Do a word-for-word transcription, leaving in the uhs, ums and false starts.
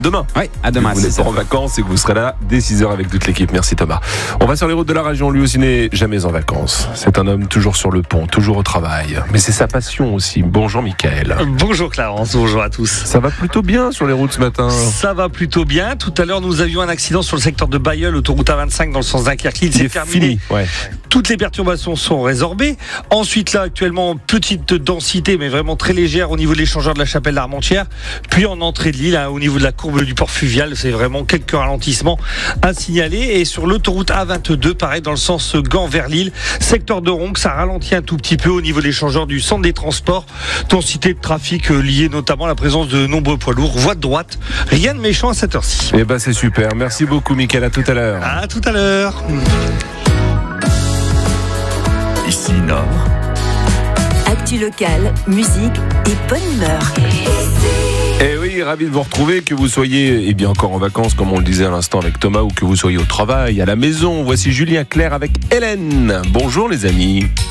Demain. Oui, à demain. Vous n'êtes pas en vacances et que vous serez là dès six heures avec toute l'équipe. Merci Thomas. On va sur les routes de la région. Lui aussi n'est jamais en vacances. C'est un homme toujours sur le pont, toujours au travail. Mais c'est sa passion aussi. Bonjour Mickaël. Bonjour Clarence, bonjour à tous. Ça va plutôt bien sur les routes ce matin. Ça va plutôt bien. Tout à l'heure, nous avions un accident sur le secteur de Bailleul, autoroute A vingt-cinq dans le sens Dunkerque. Il s'est terminé. Fini. Ouais. Toutes les perturbations sont résorbées. Ensuite, là, actuellement, petite densité, mais vraiment très légère au niveau de l'échangeur de la Chapelle d'Armentières. Puis en entrée de l'île, hein, au niveau de la courbe du port fluvial, c'est vraiment quelques ralentissements à signaler. Et sur l'autoroute A vingt-deux, pareil, dans le sens Gand vers Lille, secteur de Ronc, ça ralentit un tout petit peu au niveau de l'échangeur du centre des transports. Densité de trafic liée notamment à la présence de nombreux poids lourds. Voie de droite, rien de méchant à cette heure-ci. Eh ben c'est super. Merci beaucoup Mickaël. À tout à l'heure. À tout à l'heure. Ici Nord. Actu locale, musique et bonne humeur. Eh oui, ravi de vous retrouver, que vous soyez eh bien encore en vacances, comme on le disait à l'instant avec Thomas, ou que vous soyez au travail, à la maison. Voici Julien Clerc avec Hélène. Bonjour les amis.